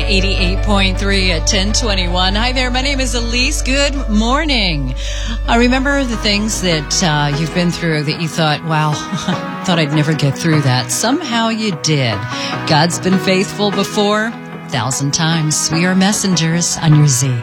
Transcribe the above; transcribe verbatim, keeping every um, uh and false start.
eighty-eight point three at ten twenty-one. Hi there, my name is Elise. Good morning. I remember the things that uh, you've been through that you thought, wow, thought I'd never get through that. Somehow you did. God's been faithful before, a thousand times. We are messengers on your Z.